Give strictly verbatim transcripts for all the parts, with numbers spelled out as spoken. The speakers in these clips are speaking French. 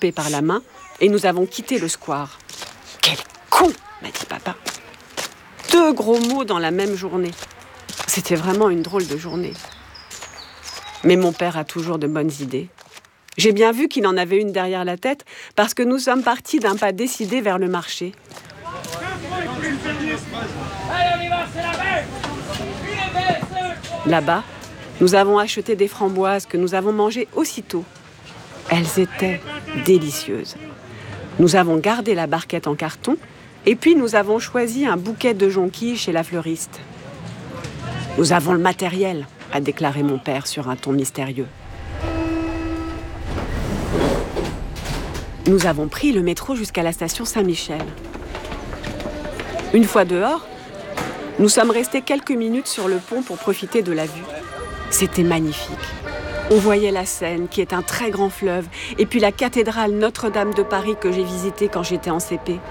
attrapé par la main et nous avons quitté le square. « Quel con !» m'a dit papa. Deux gros mots dans la même journée. C'était vraiment une drôle de journée. Mais mon père a toujours de bonnes idées. J'ai bien vu qu'il en avait une derrière la tête parce que nous sommes partis d'un pas décidé vers le marché. Là-bas, nous avons acheté des framboises que nous avons mangées aussitôt. Elles étaient délicieuses. Nous avons gardé la barquette en carton et puis nous avons choisi un bouquet de jonquilles chez la fleuriste. « Nous avons le matériel », a déclaré mon père sur un ton mystérieux. Nous avons pris le métro jusqu'à la station Saint-Michel. Une fois dehors, nous sommes restés quelques minutes sur le pont pour profiter de la vue. C'était magnifique. On voyait la Seine, qui est un très grand fleuve, et puis la cathédrale Notre-Dame de Paris que j'ai visitée quand j'étais en C P.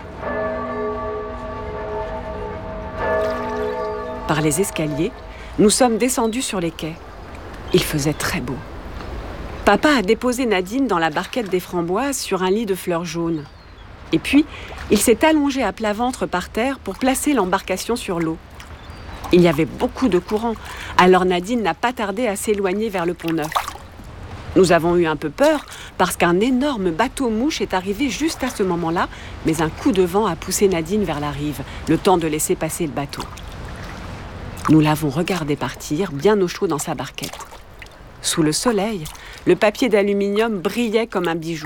Par les escaliers, nous sommes descendus sur les quais. Il faisait très beau. Papa a déposé Nadine dans la barquette des framboises sur un lit de fleurs jaunes. Et puis, il s'est allongé à plat ventre par terre pour placer l'embarcation sur l'eau. Il y avait beaucoup de courant, alors Nadine n'a pas tardé à s'éloigner vers le Pont-Neuf. Nous avons eu un peu peur parce qu'un énorme bateau-mouche est arrivé juste à ce moment-là, mais un coup de vent a poussé Nadine vers la rive, le temps de laisser passer le bateau. Nous l'avons regardé partir, bien au chaud dans sa barquette. Sous le soleil, le papier d'aluminium brillait comme un bijou.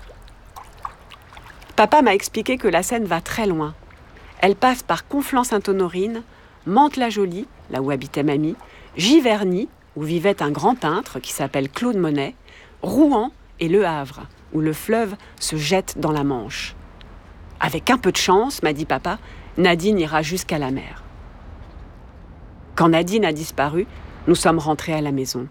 Papa m'a expliqué que la Seine va très loin. Elle passe par Conflans-Sainte-Honorine, Mantes-la-Jolie, là où habitait mamie, Giverny, où vivait un grand peintre qui s'appelle Claude Monet, Rouen et Le Havre, où le fleuve se jette dans la Manche. Avec un peu de chance, m'a dit papa, Nadine ira jusqu'à la mer. Quand Nadine a disparu, nous sommes rentrés à la maison.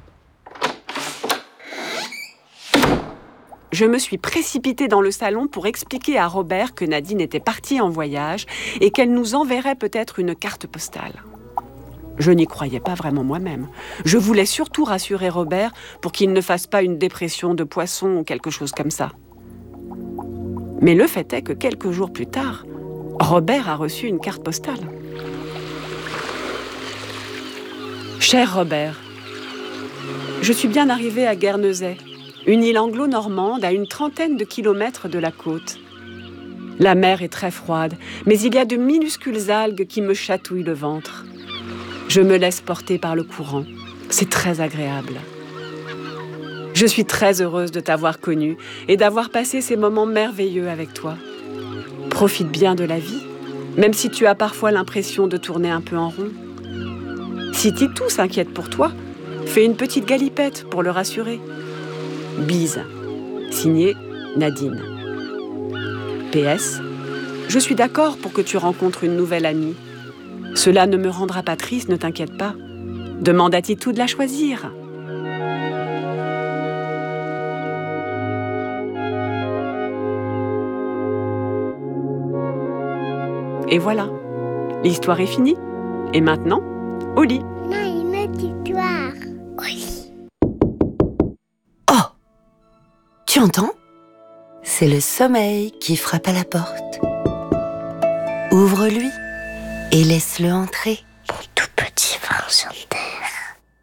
Je me suis précipitée dans le salon pour expliquer à Robert que Nadine était partie en voyage et qu'elle nous enverrait peut-être une carte postale. Je n'y croyais pas vraiment moi-même. Je voulais surtout rassurer Robert pour qu'il ne fasse pas une dépression de poisson ou quelque chose comme ça. Mais le fait est que quelques jours plus tard, Robert a reçu une carte postale. Cher Robert, je suis bien arrivée à Guernesey, une île anglo-normande à une trentaine de kilomètres de la côte. La mer est très froide, mais il y a de minuscules algues qui me chatouillent le ventre. Je me laisse porter par le courant. C'est très agréable. Je suis très heureuse de t'avoir connu et d'avoir passé ces moments merveilleux avec toi. Profite bien de la vie, même si tu as parfois l'impression de tourner un peu en rond. Si Titou s'inquiète pour toi, fais une petite galipette pour le rassurer. Bise. Signé Nadine. P S. Je suis d'accord pour que tu rencontres une nouvelle amie. Cela ne me rendra pas triste, ne t'inquiète pas. Demande à Titou de la choisir. Et voilà, l'histoire est finie. Et maintenant, au lit. Non, une autre histoire. Oui. Oh! Tu entends? C'est le sommeil qui frappe à la porte. Ouvre-lui et laisse-le entrer.